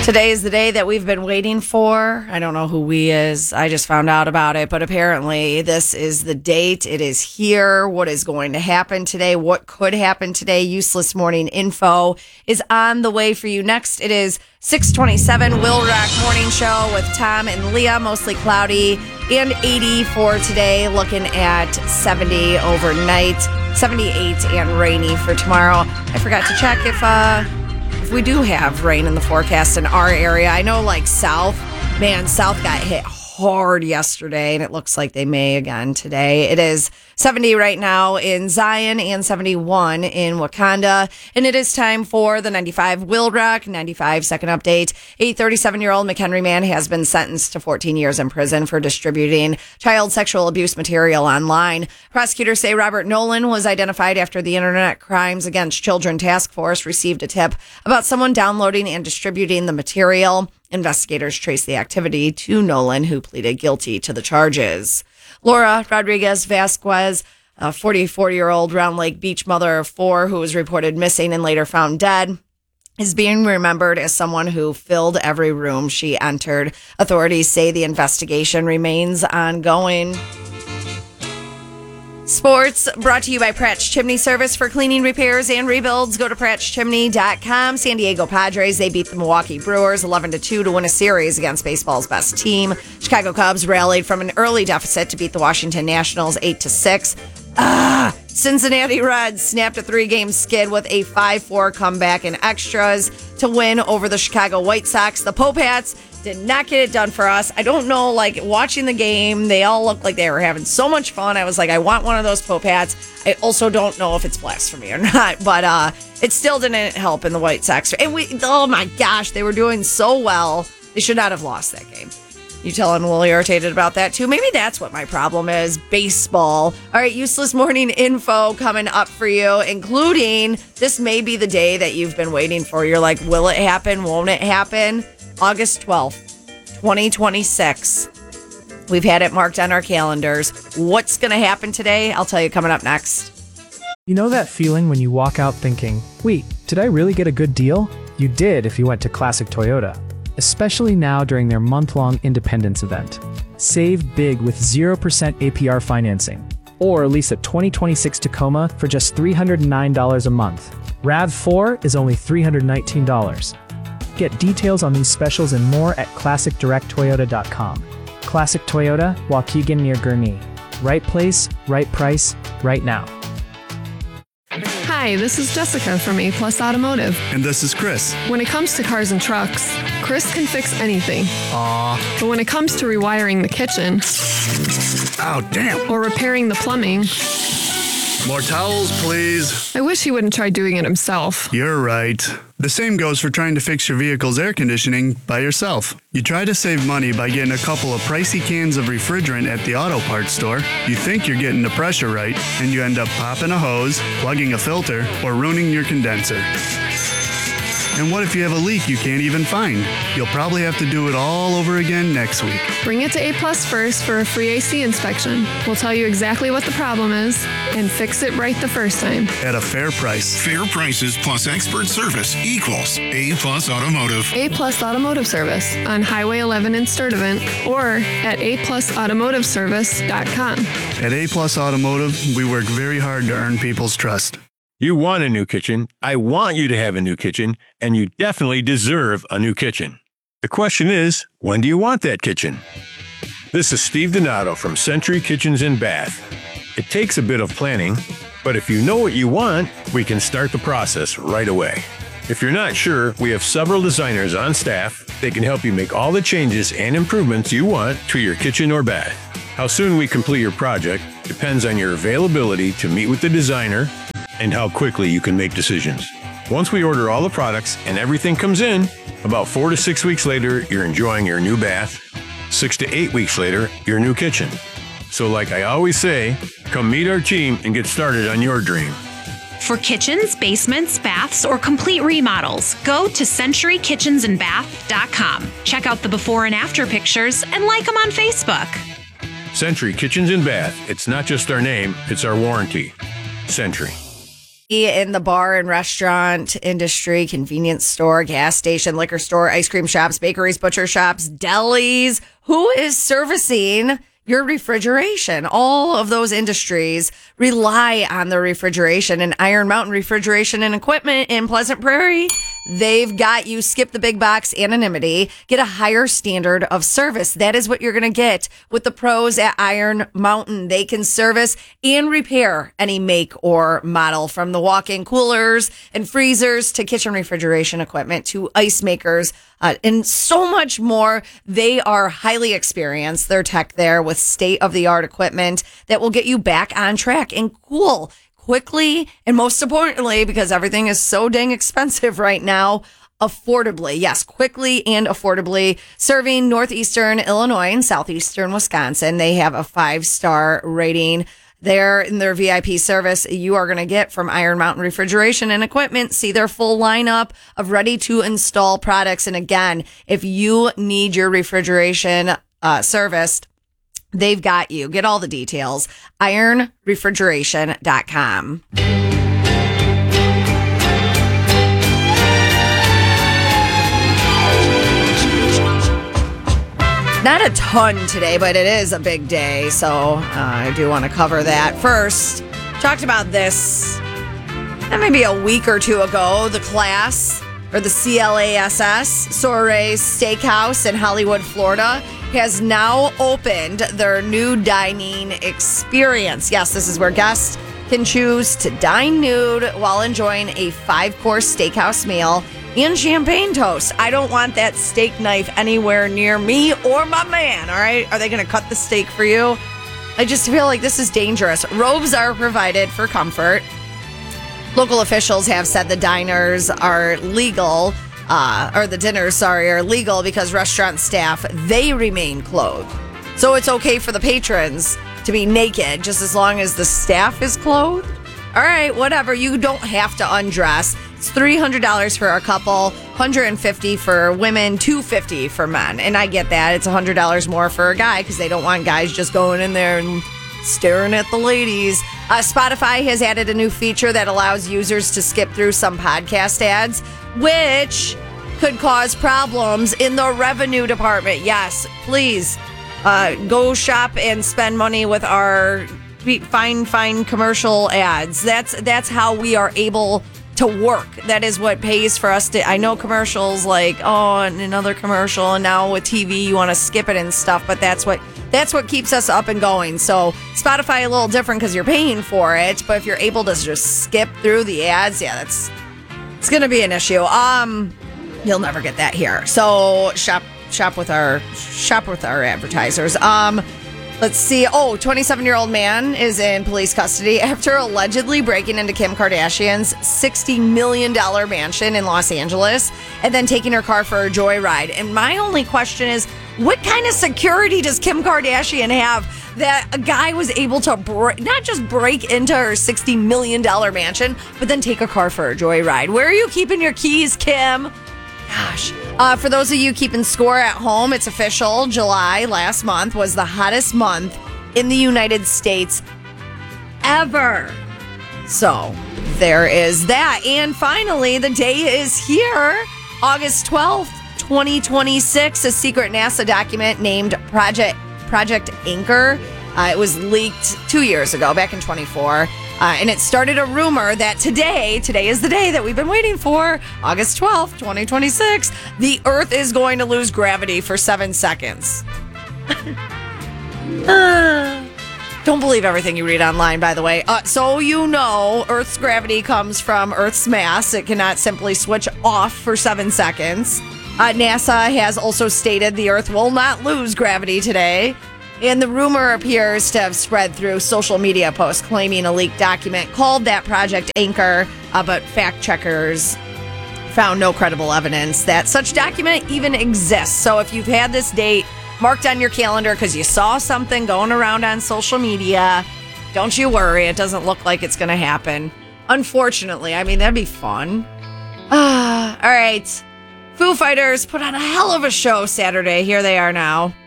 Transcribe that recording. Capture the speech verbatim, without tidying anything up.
Today is the day that we've been waiting for. I don't know who we is. I just found out about it, but apparently this is the date. It is here. What is going to happen today? What could happen today? Useless Morning Info is on the way for you. Next, it is six twenty-seven Will Rock Morning Show with Tom and Leah. Mostly cloudy and eighty for today. Looking at seventy overnight, seventy-eight and rainy for tomorrow. I forgot to check if... uh. we do have rain in the forecast in our area. I know, like, South, man, South got hit hard yesterday, and it looks like they may again today. It is seventy right now in Zion and seventy-one in Wakanda, and it is time for the ninety-five Will Rock ninety-five second update. A thirty-seven-year-old McHenry man has been sentenced to fourteen years in prison for distributing child sexual abuse material online. Prosecutors say Robert Nolan was identified after the Internet Crimes Against Children Task Force received a tip about someone downloading and distributing the material. Investigators traced the activity to Nolan, who pleaded guilty to the charges. Laura Rodriguez Vasquez, a forty-four-year-old Round Lake Beach mother of four who was reported missing and later found dead, is being remembered as someone who filled every room she entered. Authorities say the investigation remains ongoing. Sports brought to you by Pratt's Chimney Service for cleaning, repairs, and rebuilds. Go to pratts chimney dot com. San Diego Padres, they beat the Milwaukee Brewers eleven to two to win a series against baseball's best team. Chicago Cubs rallied from an early deficit to beat the Washington Nationals eight to six. Ah, Cincinnati Reds snapped a three-game skid with a five four comeback in extras to win over the Chicago White Sox. The Popats did not get it done for us. I don't know, like, watching the game, they all looked like they were having so much fun. I was like, I want one of those Popats. I also don't know if it's blasphemy or not, but uh, it still didn't help in the White Sox. And we, oh my gosh, they were doing so well. They should not have lost that game. You telling Will irritated about that too? Maybe that's what my problem is, baseball. All right, Useless Morning Info coming up for you, including this may be the day that you've been waiting for. You're like, will it happen? Won't it happen? August twelfth, twenty twenty-six. We've had it marked on our calendars. What's going to happen today? I'll tell you coming up next. You know that feeling when you walk out thinking, wait, did I really get a good deal? You did if you went to Classic Toyota. Especially now during their month-long Independence event. Save big with zero percent A P R financing. Or lease a twenty twenty-six Tacoma for just three hundred nine dollars a month. RAV four is only three hundred nineteen dollars. Get details on these specials and more at classic direct toyota dot com. Classic Toyota, Waukegan near Gurnee. Right place, right price, right now. Hi, this is Jessica from A Plus Automotive. And this is Chris. When it comes to cars and trucks, Chris can fix anything. Aww. But when it comes to rewiring the kitchen... Oh, damn. Or repairing the plumbing... More towels, please. I wish he wouldn't try doing it himself. You're right. The same goes for trying to fix your vehicle's air conditioning by yourself. You try to save money by getting a couple of pricey cans of refrigerant at the auto parts store. You think you're getting the pressure right, and you end up popping a hose, plugging a filter, or ruining your condenser. And what if you have a leak you can't even find? You'll probably have to do it all over again next week. Bring it to A Plus first for a free A C inspection. We'll tell you exactly what the problem is and fix it right the first time. At a fair price. Fair prices plus expert service equals A Plus Automotive. A Plus Automotive Service on Highway eleven in Sturtevant or at a plus automotive service dot com. At A Plus Automotive, we work very hard to earn people's trust. You want a new kitchen, I want you to have a new kitchen, and you definitely deserve a new kitchen. The question is, when do you want that kitchen? This is Steve Donato from Century Kitchens and Bath. It takes a bit of planning, but if you know what you want, we can start the process right away. If you're not sure, we have several designers on staff. They can help you make all the changes and improvements you want to your kitchen or bath. How soon we complete your project depends on your availability to meet with the designer and how quickly you can make decisions. Once we order all the products and everything comes in, about four to six weeks later, you're enjoying your new bath. Six to eight weeks later, your new kitchen. So like I always say, come meet our team and get started on your dream. For kitchens, basements, baths, or complete remodels, go to century kitchens and bath dot com. Check out the before and after pictures and like them on Facebook. Century Kitchens and Bath. It's not just our name, it's our warranty. Century. in the bar and restaurant industry, convenience store, gas station, liquor store, ice cream shops, bakeries, butcher shops, delis. Who is servicing your refrigeration? All of those industries rely on the refrigeration, and Iron Mountain Refrigeration and Equipment in Pleasant Prairie, they've got you. Skip the big box anonymity. Get a higher standard of service. That is what you're going to get with the pros at Iron Mountain. They can service and repair any make or model, from the walk-in coolers and freezers to kitchen refrigeration equipment to ice makers, uh, and so much more. They are highly experienced. Their tech there with state-of-the-art equipment that will get you back on track and cool quickly, and most importantly, because everything is so dang expensive right now, affordably. Yes, quickly and affordably. Serving northeastern Illinois and southeastern Wisconsin. They have a five-star rating there in their V I P service you are going to get from Iron Mountain Refrigeration and Equipment. See their full lineup of ready-to-install products. And again, if you need your refrigeration uh, serviced, they've got you. Get all the details. iron refrigeration dot com. Not a ton today, but it is a big day, so uh, I do want to cover that. First, talked about this uh, maybe a week or two ago. The class, or the C L A S S, Soares Steakhouse in Hollywood, Florida, has now opened their new dining experience. Yes, this is where guests can choose to dine nude while enjoying a five-course steakhouse meal and champagne toast. I don't want that steak knife anywhere near me or my man, all right? Are they going to cut the steak for you? I just feel like this is dangerous. Robes are provided for comfort. Local officials have said the diners are legal, uh, or the dinners, sorry, are legal because restaurant staff, they remain clothed. So it's okay for the patrons to be naked just as long as the staff is clothed. All right, whatever. You don't have to undress. It's three hundred dollars for a couple, one hundred fifty dollars for women, two hundred fifty dollars for men. And I get that. It's one hundred dollars more for a guy because they don't want guys just going in there and staring at the ladies. Uh, Spotify has added a new feature that allows users to skip through some podcast ads, which could cause problems in the revenue department. Yes, please uh, go shop and spend money with our fine, fine commercial ads. That's that's how we are able to work. That is what pays for us to. I know commercials like, oh, and another commercial, and now with T V you want to skip it and stuff, but that's what that's what keeps us up and going. So Spotify a little different because you're paying for it, but if you're able to just skip through the ads, yeah, that's it's gonna be an issue. Um, you'll never get that here. So shop shop with our shop with our advertisers. Um. Let's see. Oh, twenty-seven-year-old man is in police custody after allegedly breaking into Kim Kardashian's sixty million dollars mansion in Los Angeles and then taking her car for a joyride. And my only question is, what kind of security does Kim Kardashian have that a guy was able to break, not just break into her sixty million dollars mansion, but then take a car for a joyride? Where are you keeping your keys, Kim? Gosh. Uh, for those of you keeping score at home, it's official. July last month was the hottest month in the United States ever. So there is that. And finally, the day is here. August twelfth, twenty twenty-six, a secret NASA document named Project Project Anchor. Uh, it was leaked two years ago, back in twenty-four. Uh, and it started a rumor that today, today is the day that we've been waiting for, August twelfth, twenty twenty-six, the Earth is going to lose gravity for seven seconds. uh, don't believe everything you read online, by the way. Uh, so you know, Earth's gravity comes from Earth's mass. It cannot simply switch off for seven seconds. Uh, NASA has also stated the Earth will not lose gravity today. And the rumor appears to have spread through social media posts claiming a leaked document called that Project Anchor, uh, but fact checkers found no credible evidence that such document even exists. So if you've had this date marked on your calendar because you saw something going around on social media, don't you worry. It doesn't look like it's going to happen. Unfortunately. I mean, that'd be fun. Ah, all right. Foo Fighters put on a hell of a show Saturday. Here they are now.